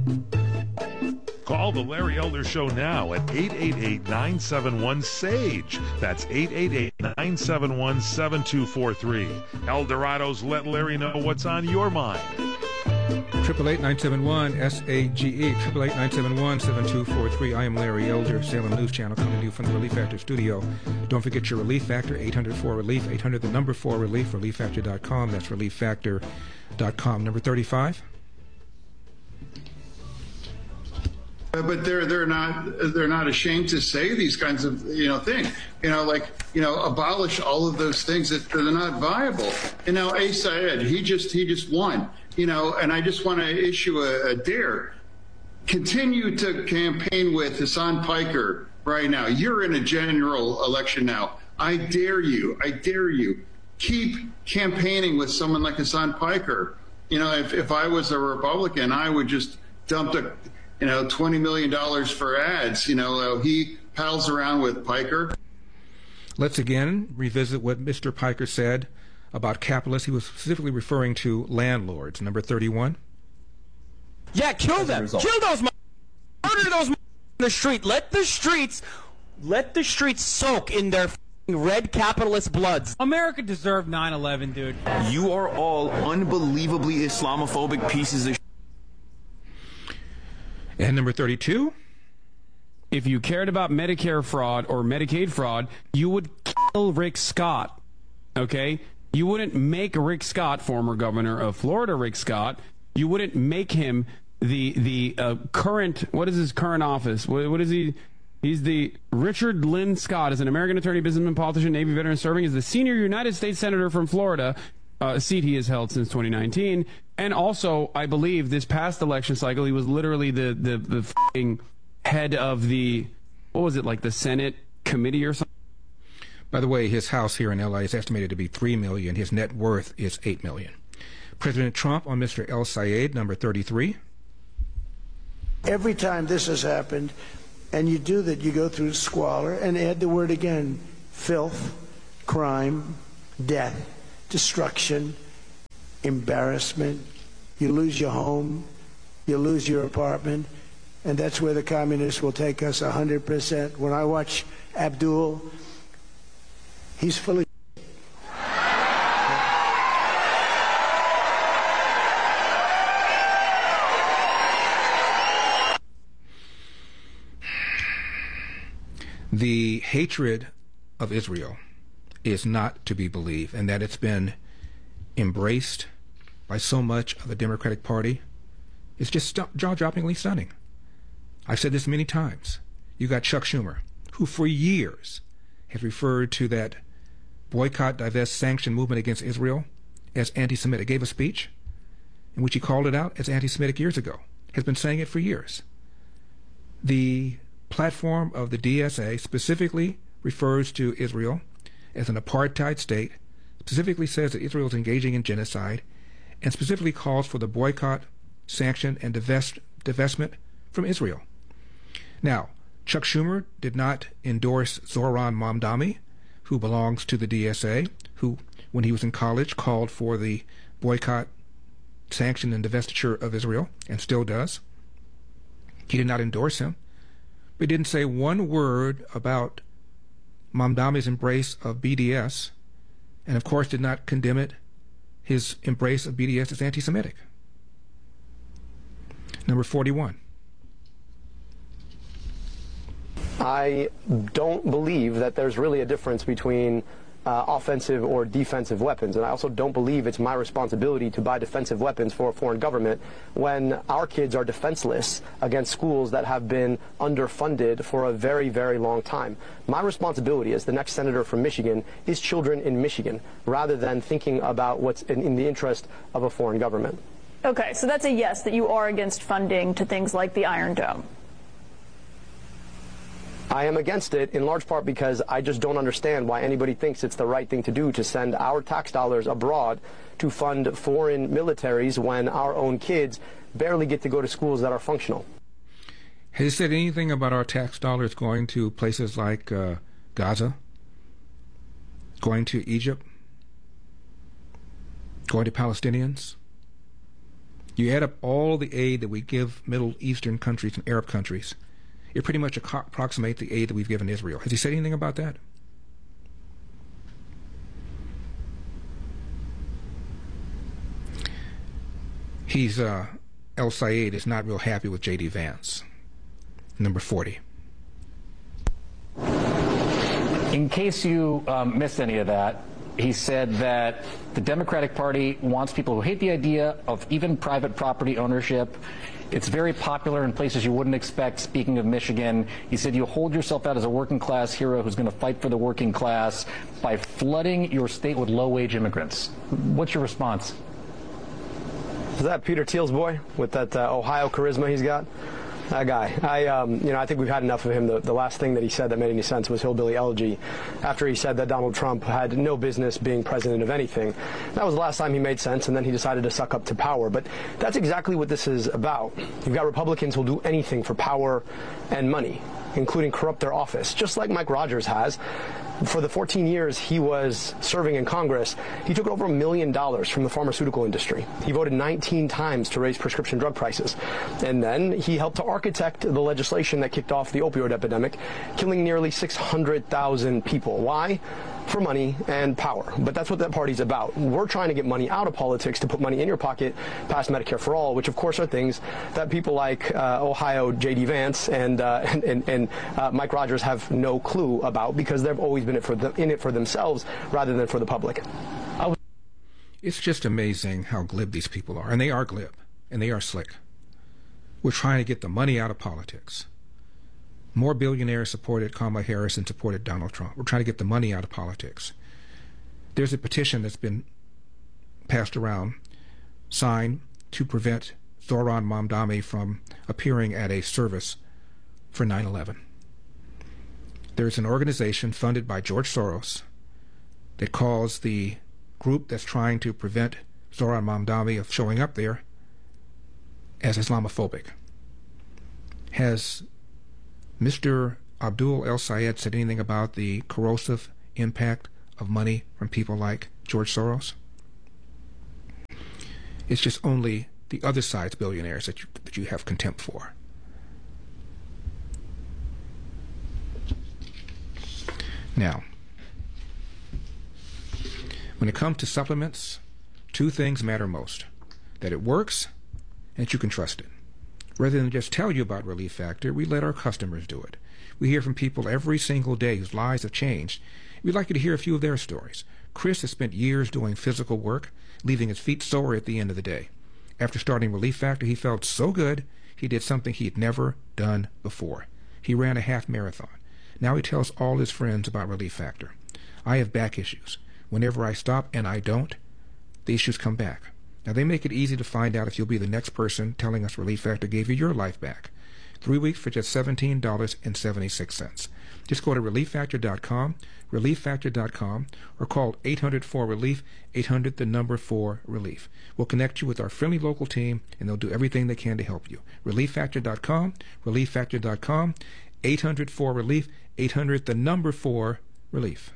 Call the Larry Elder Show now at 888-971-SAGE. That's 888-971-7243. El Dorado's Let Larry Know What's on Your Mind. 888-971-SAGE, 888-971-7243. I am Larry Elder, Salem News Channel, coming to you from the Relief Factor studio. Don't forget your Relief Factor, 800-4RELIEF, 800-4RELIEF, ReliefFactor.com. That's ReliefFactor.com. Number 35. But they're not ashamed to say these kinds of things. Abolish all of those things that are not viable. A. Syed, he just won. And I just want to issue a dare. Continue to campaign with Hassan Piker right now. You're in a general election now. I dare you. Keep campaigning with someone like Hassan Piker. If I was a Republican, I would just dump $20 million for ads. He pals around with Piker. Let's again revisit what Mr. Piker said about capitalists. He was specifically referring to landlords. Number 31. Yeah, kill them. Kill those. Murder those in the street. Let the streets soak in their red capitalist bloods. America deserved 9/11, dude. You are all unbelievably Islamophobic pieces of. And number 32. If you cared about Medicare fraud or Medicaid fraud, you would kill Rick Scott. Okay? You wouldn't make Rick Scott, former governor of Florida, Rick Scott, you wouldn't make him the current, what is his current office? What is he? He's the Richard Lynn Scott, is an American attorney, businessman, politician, Navy veteran, serving as the senior United States Senator from Florida, a seat he has held since 2019. And also, I believe, this past election cycle, he was literally the f***ing head of the, what was it, like the Senate committee or something? By the way, his house here in L.A. is estimated to be $3 million. His net worth is $8 million. President Trump on Mr. El Sayed, number 33. Every time this has happened, and you do that, you go through squalor and add the word again, filth, crime, death, destruction, embarrassment. You lose your home, you lose your apartment, and that's where the communists will take us 100%. When I watch Abdul, he's fully. The hatred of Israel is not to be believed, and that it's been embraced by so much of the Democratic Party is just jaw-droppingly stunning. I've said this many times. You got Chuck Schumer, who for years has referred to that boycott, divest, sanction movement against Israel as anti-Semitic. Gave a speech in which he called it out as anti-Semitic years ago. Has been saying it for years. The platform of the DSA specifically refers to Israel as an apartheid state, specifically says that Israel is engaging in genocide, and specifically calls for the boycott, sanction, and divestment from Israel. Now, Chuck Schumer did not endorse Zoran Mamdani, who belongs to the DSA, who, when he was in college, called for the boycott, sanction, and divestiture of Israel, and still does. He did not endorse him. But he didn't say one word about Mamdani's embrace of BDS, and of course did not condemn it, his embrace of BDS as anti-Semitic. Number 41. I don't believe that there's really a difference between offensive or defensive weapons, and I also don't believe it's my responsibility to buy defensive weapons for a foreign government when our kids are defenseless against schools that have been underfunded for a very, very long time. My responsibility as the next senator from Michigan is children in Michigan, rather than thinking about what's in the interest of a foreign government. Okay, so that's a yes, that you are against funding to things like the Iron Dome. I am against it in large part because I just don't understand why anybody thinks it's the right thing to do to send our tax dollars abroad to fund foreign militaries when our own kids barely get to go to schools that are functional. Has he said anything about our tax dollars going to places like Gaza, going to Egypt, going to Palestinians? You add up all the aid that we give Middle Eastern countries and Arab countries, it pretty much approximates the aid that we've given Israel. Has he said anything about that? El Sayed is not real happy with J.D. Vance. Number 40. In case you missed any of that, he said that the Democratic Party wants people who hate the idea of even private property ownership. It's very popular in places you wouldn't expect. Speaking of Michigan, he said you hold yourself out as a working class hero who's going to fight for the working class by flooding your state with low-wage immigrants. What's your response? Is that Peter Thiel's boy with that Ohio charisma he's got? That guy. I think we've had enough of him. The last thing that he said that made any sense was hillbilly elegy, after he said that Donald Trump had no business being president of anything. That was the last time he made sense, and then he decided to suck up to power. But that's exactly what this is about. You've got Republicans who'll do anything for power and money, including corrupt their office, just like Mike Rogers has. For the 14 years he was serving in Congress, he took over $1 million from the pharmaceutical industry. He voted 19 times to raise prescription drug prices. And then he helped to architect the legislation that kicked off the opioid epidemic, killing nearly 600,000 people. Why? For money and power. But that's what that party's about. We're trying to get money out of politics to put money in your pocket past Medicare for All, which of course are things that people like Ohio J.D. Vance and Mike Rogers have no clue about, because they've always been in it for themselves rather than for the public. It's just amazing how glib these people are. And they are glib. And they are slick. We're trying to get the money out of politics. More billionaires supported Kamala Harris than supported Donald Trump. We're trying to get the money out of politics. There's a petition that's been passed around, signed to prevent Zohran Mamdani from appearing at a service for 9/11. There's an organization funded by George Soros that calls the group that's trying to prevent Zohran Mamdani of showing up there as Islamophobic. Has Mr. Abdul El Sayed said anything about the corrosive impact of money from people like George Soros? It's just only the other side's billionaires that you have contempt for. Now, when it comes to supplements, two things matter most: that it works and that you can trust it. Rather than just tell you about Relief Factor, we let our customers do it. We hear from people every single day whose lives have changed. We'd like you to hear a few of their stories. Chris has spent years doing physical work, leaving his feet sore at the end of the day. After starting Relief Factor, he felt so good, he did something he'd never done before. He ran a half marathon. Now he tells all his friends about Relief Factor. I have back issues. Whenever I stop, and I don't, the issues come back. Now, they make it easy to find out if you'll be the next person telling us Relief Factor gave you your life back. 3 weeks for just $17.76. Just go to ReliefFactor.com, ReliefFactor.com, or call 800-4-RELIEF, 800-4-RELIEF. We'll connect you with our friendly local team, and they'll do everything they can to help you. ReliefFactor.com, ReliefFactor.com, 800-4-RELIEF, 800-4-RELIEF.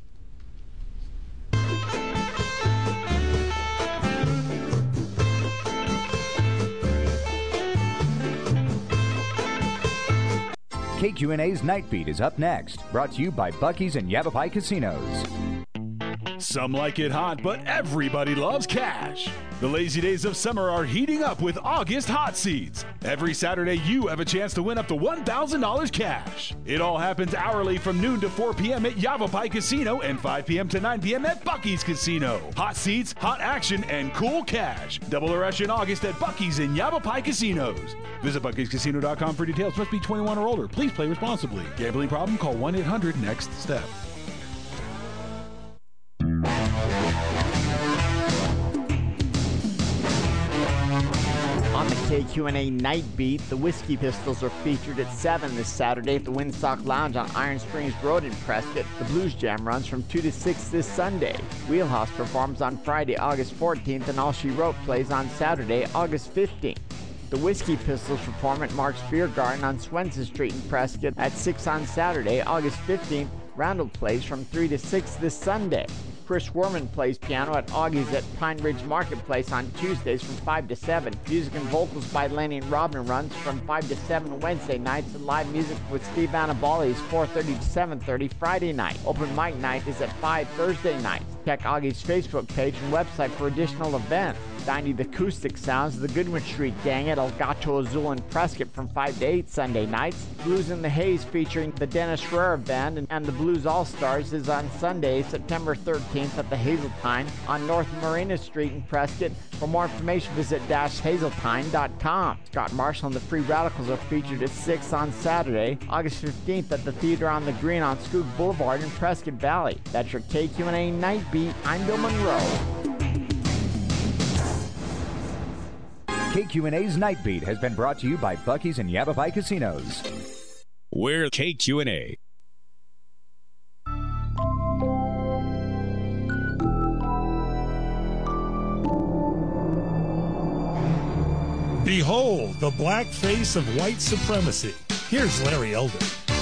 KQNA's Night Beat is up next, brought to you by Buc-ee's and Yavapai Casinos. Some like it hot, but everybody loves cash. The lazy days of summer are heating up with August Hot Seats. Every Saturday, you have a chance to win up to $1,000 cash. It all happens hourly from noon to 4 p.m. at Yavapai Casino and 5 p.m. to 9 p.m. at Buc-ee's Casino. Hot seats, hot action, and cool cash. Double the rush in August at Buc-ee's and Yavapai Casinos. Visit Buc-ee'sCasino.com for details. Must be 21 or older. Please play responsibly. Gambling problem? Call 1-800-NEXT-STEP. On the KQNA Night Beat, the Whiskey Pistols are featured at 7 this Saturday at the Windsock Lounge on Iron Springs Road in Prescott. The Blues Jam runs from 2 to 6 this Sunday. Wheelhouse performs on Friday, August 14th, and All She Wrote plays on Saturday, August 15th. The Whiskey Pistols perform at Mark's Beer Garden on Swenson Street in Prescott at 6 on Saturday, August 15th. Randall plays from 3 to 6 this Sunday. Chris Werman plays piano at Augie's at Pine Ridge Marketplace on Tuesdays from 5 to 7. Music and vocals by Lenny and Robin runs from 5 to 7 Wednesday nights, and live music with Steve Annabali is 4:30 to 7:30 Friday night. Open mic night is at 5 Thursday nights. Check Augie's Facebook page and website for additional events. Dining the acoustic sounds of the Goodwin Street Gang at El Gato Azul in Prescott from 5 to 8 Sunday nights. Blues in the Haze featuring the Dennis Herrera Band and the Blues All-Stars is on Sunday, September 13th at the Hazeltine on North Marina Street in Prescott. For more information, visit hazeltine.com. Scott Marshall and the Free Radicals are featured at 6 on Saturday, August 15th at the Theater on the Green on Skook Boulevard in Prescott Valley. That's your KQNA Night Beat. I'm Bill Monroe. KQNA's Night Beat has been brought to you by Buc-ee's and Yavapai Casinos. We're KQNA. Behold the black face of white supremacy. Here's Larry Elder.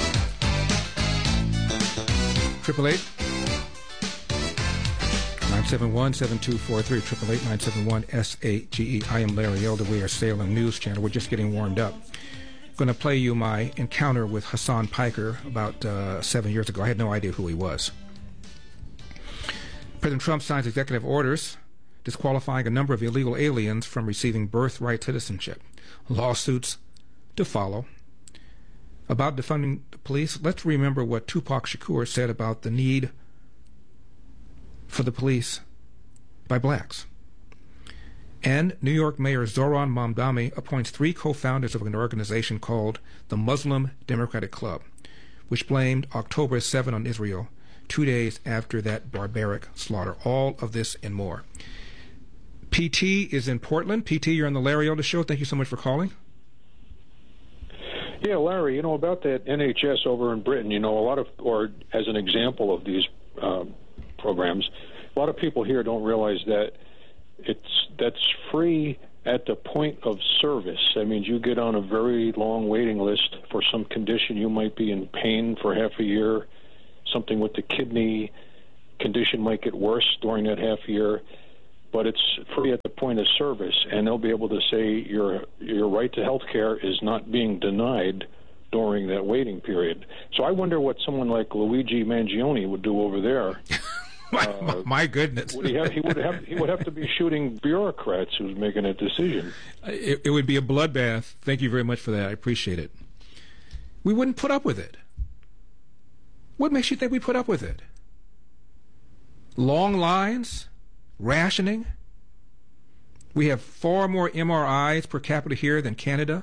888-971-7243, 888-971-SAGE. I am Larry Elder. We are Salem News Channel. We're just getting warmed up. I'm going to play you my encounter with Hassan Piker about 7 years ago. I had no idea who he was. President Trump signs executive orders disqualifying a number of illegal aliens from receiving birthright citizenship. Lawsuits to follow. About defunding the police, let's remember what Tupac Shakur said about the need for the police by blacks. And New York Mayor Zohran Mamdani appoints 3 co-founders of an organization called the Muslim Democratic Club, which blamed October 7 on Israel 2 days after that barbaric slaughter. All of this and more. PT is in Portland. PT, you're on the Larry Elder Show. Thank you so much for calling. Yeah, Larry, about that NHS over in Britain, or as an example of these programs, a lot of people here don't realize that that's free at the point of service. That means you get on a very long waiting list for some condition. You might be in pain for half a year. Something with the kidney condition might get worse during that half year. But it's free at the point of service, and they'll be able to say your right to health care is not being denied during that waiting period. So I wonder what someone like Luigi Mangione would do over there. My goodness. He would have to be shooting bureaucrats who's making a decision. It would be a bloodbath. Thank you very much for that. I appreciate it. We wouldn't put up with it. What makes you think we put up with it? Long lines? Rationing. We have far more MRIs per capita here than Canada.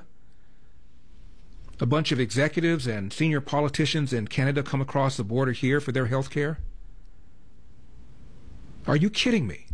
A bunch of executives and senior politicians in Canada come across the border here for their health care. Are you kidding me?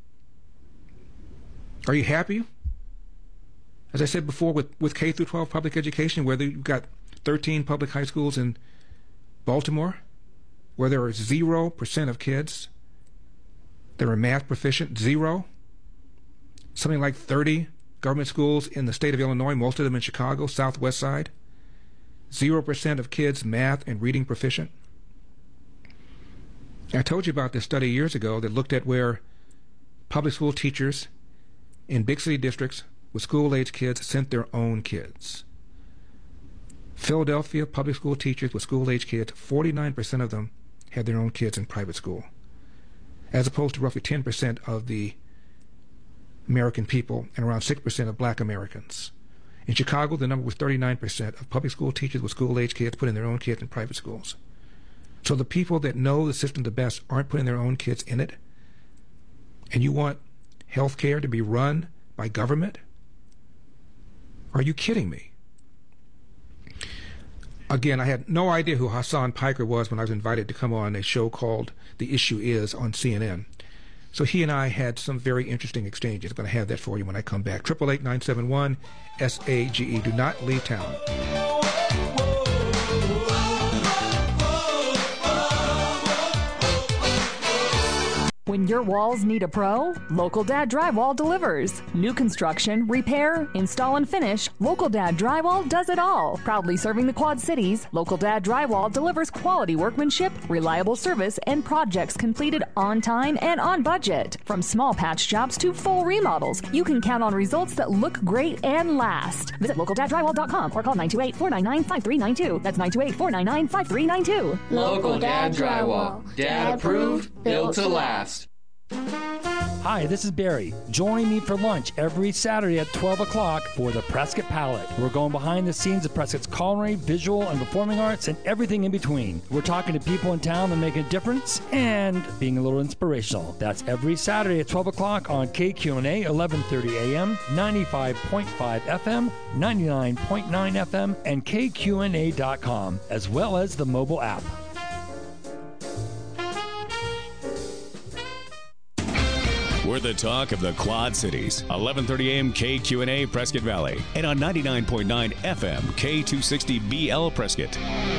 Are you happy? As I said before, with K through 12 public education, where you've got 13 public high schools in Baltimore, where there are 0% of kids that are math proficient, 0. Something like 30 government schools in the state of Illinois, most of them in Chicago, southwest side. 0% of kids math and reading proficient. I told you about this study years ago that looked at where public school teachers in big city districts with school-age kids sent their own kids. Philadelphia public school teachers with school-age kids, 49% of them had their own kids in private school, as opposed to roughly 10% of the American people and around 6% of black Americans. In Chicago, the number was 39% of public school teachers with school-age kids putting their own kids in private schools. So the people that know the system the best aren't putting their own kids in it, and you want health care to be run by government? Are you kidding me? Again, I had no idea who Hassan Piker was when I was invited to come on a show called The Issue Is on CNN. So he and I had some very interesting exchanges. I'm going to have that for you when I come back. 888-971-SAGE. Do not leave town. When your walls need a pro, Local Dad Drywall delivers. New construction, repair, install, and finish, Local Dad Drywall does it all. Proudly serving the Quad Cities, Local Dad Drywall delivers quality workmanship, reliable service, and projects completed on time and on budget. From small patch jobs to full remodels, you can count on results that look great and last. Visit LocalDadDrywall.com or call 928-499-5392. That's 928-499-5392. Local Dad Drywall. Dad approved, built to last. Hi, this is Barry. Join me for lunch every Saturday at 12 o'clock for the Prescott Palette. We're going behind the scenes of Prescott's culinary, visual, and performing arts, and everything in between. We're talking to people in town that make a difference and being a little inspirational. That's every Saturday at 12 o'clock on KQNA, 1130 AM, 95.5 FM, 99.9 FM, and KQNA.com, as well as the mobile app. We're the talk of the Quad Cities. 1130 AM KQNA Prescott Valley. And on 99.9 FM K260BL Prescott.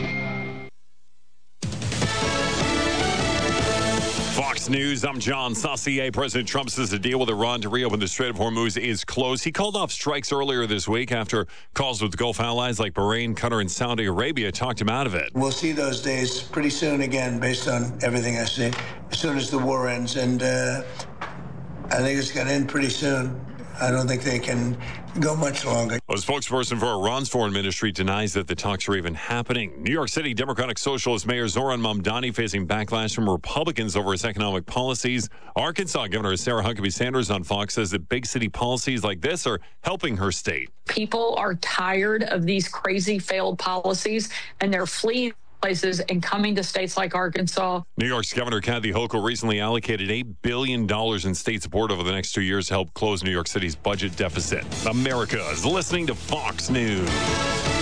Fox News, I'm John Saucier. President Trump says the deal with Iran to reopen the Strait of Hormuz is closed. He called off strikes earlier this week after calls with Gulf allies like Bahrain, Qatar, and Saudi Arabia talked him out of it. We'll see those days pretty soon again, based on everything I see, as soon as the war ends. And I think it's going to end pretty soon. I don't think they can go much longer. A spokesperson for Iran's foreign ministry denies that the talks are even happening. New York City Democratic Socialist Mayor Zoran Mamdani facing backlash from Republicans over his economic policies. Arkansas Governor Sarah Huckabee Sanders on Fox says that big city policies like this are helping her state. People are tired of these crazy failed policies, and they're fleeing places and coming to states like Arkansas. New York's Governor Kathy Hochul recently allocated $8 billion in state support over the next 2 years to help close New York City's budget deficit. America is listening to Fox News.